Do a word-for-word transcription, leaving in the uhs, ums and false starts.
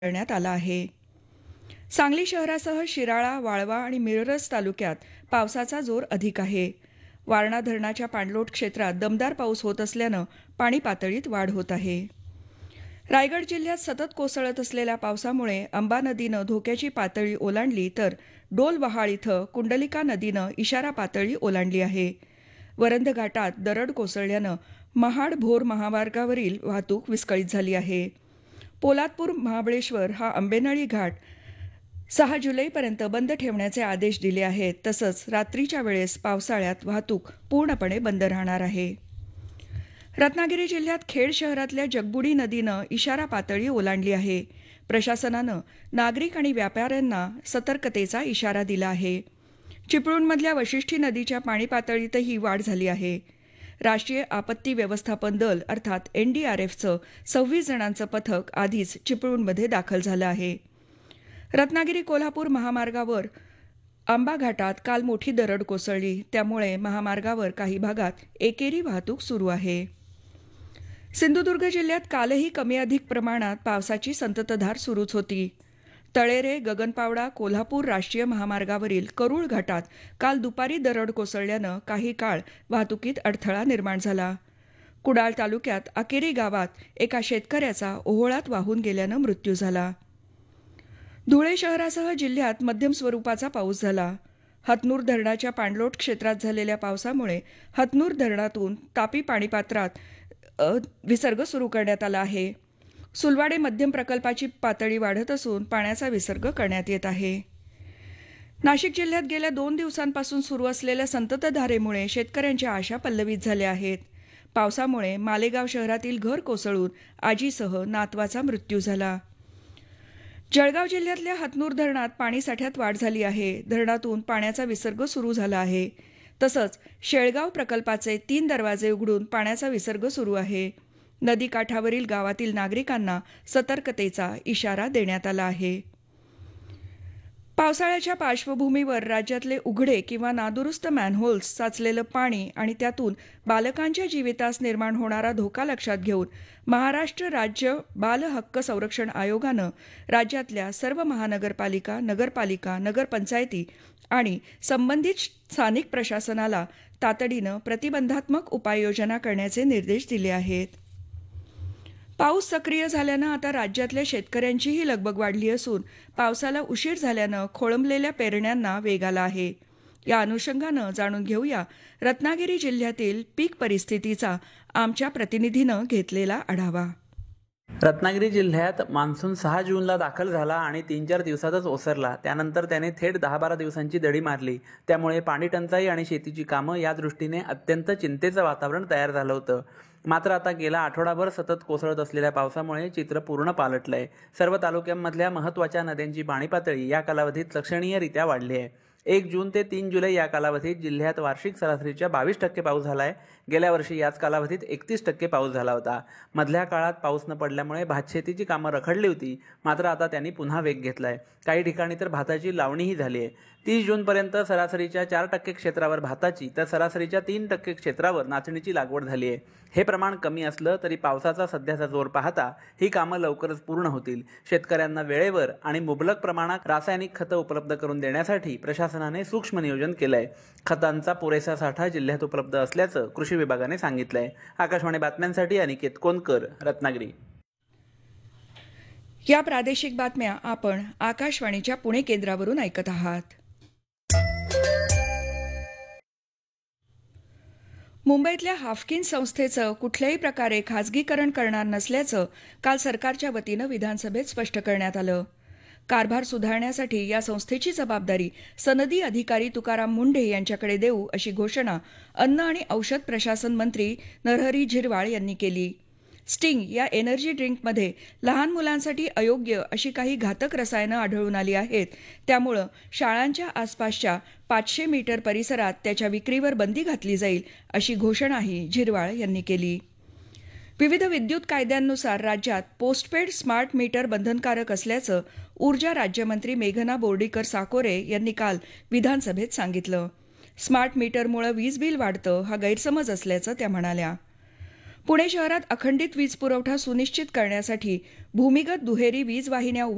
करण्यात आला आहे. सांगली शहरासह शिराळा, वाळवा आणि मिरज तालुक्यात पावसाचा जोर अधिक आहे. वारणा धरणाच्या पाणलोट क्षेत्रात दमदार पाऊस होत असल्यानं पाणी पातळीत वाढ होत आहे. रायगड जिल्ह्यात सतत कोसळत असलेल्या पावसामुळे अंबा नदीनं धोक्याची पातळी ओलांडली तर डोलवहाळ इथं कुंडलिका नदीनं इशारा पातळी ओलांडली आहे. वरंध घाटात दरड कोसळल्यानं महाड भोर महामार्गावरील वाहतूक विस्कळीत झाली आहे. पोलादपूर महाबळेश्वर हा आंबेनळी घाट सहा जुलैपर्यंत बंद ठेवण्याचे आदेश दिले आहेत. तसंच रात्रीच्या वेळेस पावसाळ्यात वाहतूक पूर्णपणे बंद राहणार आहे. रत्नागिरी जिल्ह्यात खेड शहरातल्या जगबुडी नदीनं इशारा पातळी ओलांडली आहे. प्रशासनानं नागरिक आणि व्यापाऱ्यांना सतर्कतेचा इशारा दिला आहे. चिपळूणमधल्या वशिष्ठी नदीच्या पाणी पातळीतही वाढ झाली आहे. राष्ट्रीय आपत्ती व्यवस्थापन दल अर्थात एनडीआरएफचं सव्वीस जणांचं पथक आधीच चिपळूणमध्ये दाखल झालं आहे. रत्नागिरी कोल्हापूर महामार्गावर आंबा घाटात काल मोठी दरड कोसळली. त्यामुळे महामार्गावर काही भागात एकेरी वाहतूक सुरू आहे. सिंधुदुर्ग जिल्ह्यात कालही कमी अधिक प्रमाणात पावसाची संततधार सुरूच होती. तळेरे गगनपावडा कोल्हापूर राष्ट्रीय महामार्गावरील करूळ घाटात काल दुपारी दरड कोसळल्यानं काही काळ वाहतुकीत अडथळा निर्माण झाला. कुडाळ तालुक्यात अकेरी गावात एका शेतकऱ्याचा ओहोळात वाहून गेल्यानं मृत्यू झाला. धुळे शहरासह जिल्ह्यात मध्यम स्वरूपाचा पाऊस झाला. हतनूर धरणाच्या पाणलोट क्षेत्रात झालेल्या पावसामुळे हतनूर धरणातून तापी पाणीपात्रात विसर्ग सुरू करण्यात आला आहे. सुलवाडे मध्यम प्रकल्पाची पातळी वाढत असून पाण्याचा विसर्ग करण्यात येत आहे. नाशिक जिल्ह्यात गेल्या दोन दिवसांपासून सुरू असलेल्या संततधारेमुळे शेतकऱ्यांच्या आशा पल्लवित झाल्या आहेत. पावसामुळे मालेगाव शहरातील घर कोसळून आजीसह नातवाचा मृत्यू झाला. जळगाव जिल्ह्यातल्या हतनूर धरणात पाणीसाठ्यात वाढ झाली आहे. धरणातून पाण्याचा विसर्ग सुरू झाला आहे. तसंच शेळगाव प्रकल्पाचे तीन दरवाजे उघडून पाण्याचा विसर्ग सुरू आहे. नदीकाठावरील गावातील नागरिकांना सतर्कतेचा इशारा देण्यात आला आहे. पावसाळ्याच्या पार्श्वभूमीवर राज्यातले उघडे किंवा नादुरुस्त मॅनहोल्स, साचलेलं पाणी आणि त्यातून बालकांच्या जीवितास निर्माण होणारा धोका लक्षात घेऊन महाराष्ट्र राज्य बाल हक्क संरक्षण आयोगानं राज्यातल्या सर्व महानगरपालिका, नगरपालिका, नगरपंचायती आणि संबंधित स्थानिक प्रशासनाला तातडीनं प्रतिबंधात्मक उपाययोजना करण्याचे निर्देश दिले आहेत. पाऊस सक्रिय झाल्यानं आता राज्यातल्या शेतकऱ्यांचीही लगबग वाढली असून पावसाला उशीर झाल्यानं खोळंबलेल्या पेरण्यांना वेग आला आहे. या अनुषंगानं जाणून घेऊया रत्नागिरी जिल्ह्यातील पीक परिस्थितीचा आमच्या प्रतिनिधीनं घेतलेला आढावा. रत्नागिरी जिल्ह्यात मान्सून सहा जूनला दाखल झाला आणि तीन चार दिवसातच ओसरला. त्यानंतर त्याने थेट दहा बारा दिवसांची दडी मारली. त्यामुळे पाणी टंचाई आणि शेतीची कामं या दृष्टीने अत्यंत चिंतेचं वातावरण तयार झालं होतं. मात्र आता गेला आठवडाभर सतत कोसळत असलेल्या पावसामुळे चित्र पूर्ण पालटलंय. सर्व तालुक्यांमधल्या महत्त्वाच्या नद्यांची पाणी पातळी या कालावधीत लक्षणीयरित्या वाढली आहे. एक जून ते तीन जुलै या कालावधीत जिल्ह्यात वार्षिक सरासरीच्या बावीस टक्के पाऊस झाला आहे. गेल्या वर्षी याच कालावधीत एकतीस टक्के पाऊस झाला होता. मधल्या काळात पाऊस न पडल्यामुळे भातशेतीची कामं रखडली होती. मात्र आता त्यांनी पुन्हा वेग घेतलाय. काही ठिकाणी तर भाताची लावणीही झाली आहे. तीस जूनपर्यंत सरासरीच्या चार टक्के क्षेत्रावर भाताची तर सरासरीच्या तीन टक्के क्षेत्रावर नाचणीची लागवड झाली आहे. हे प्रमाण कमी असलं तरी पावसाचा सध्याचा जोर पाहता ही कामं लवकरच पूर्ण होतील. शेतकऱ्यांना वेळेवर आणि मुबलक प्रमाणात रासायनिक खतं उपलब्ध करून देण्यासाठी प्रशासनाने सूक्ष्म नियोजन केलंय. खतांचा पुरेसा साठा जिल्ह्यात उपलब्ध असल्याचं कृषी विभागाने सांगितलंय. आकाशवाणी बातम्यांसाठी अनिकेत कोनकर, रत्नागिरी. या प्रादेशिक बातम्या आपण आकाशवाणीच्या पुणे केंद्रावरून ऐकत आहात. मुंबईतल्या हाफकिन संस्थेचं कुठल्याही प्रकारे खासगीकरण करणार नसल्याचं काल सरकारच्या वतीनं विधानसभेत स्पष्ट करण्यात आलं. कारभार सुधारण्यासाठी या संस्थेची जबाबदारी सनदी अधिकारी तुकाराम मुंढे यांच्याकडे देऊ अशी घोषणा अन्न आणि औषध प्रशासन मंत्री नरहरी झिरवाळ यांनी केली. स्टिंग या एनर्जी ड्रिंकमध्ये लहान मुलांसाठी अयोग्य अशी काही घातक रसायनं आढळून आली आहेत. त्यामुळं शाळांच्या आसपासच्या पाचशे मीटर परिसरात त्याच्या विक्रीवर बंदी घातली जाईल अशी घोषणाही झिरवाळ यांनी केली. विविध विद्युत कायद्यांनुसार राज्यात पोस्टपेड स्मार्ट मीटर बंधनकारक असल्याचं ऊर्जा राज्यमंत्री मेघना बोर्डीकर साकोरे यांनी काल विधानसभेत सांगितलं. स्मार्ट मीटरमुळे वीज बिल वाढतं हा गैरसमज असल्याचं त्या म्हणाल्या. पुणे शहरात अखंडित वीज पुरवठा सुनिश्चित करण्यासाठी भूमिगत दुहेरी वीज वाहिन्या